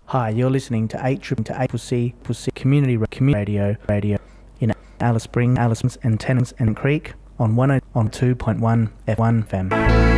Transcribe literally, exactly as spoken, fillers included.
Hi, you're listening to eight triple to eight C C Community Community Radio Radio in Alice Springs, Alice Springs and Tennant and Creek on one oh on two point one F one F M.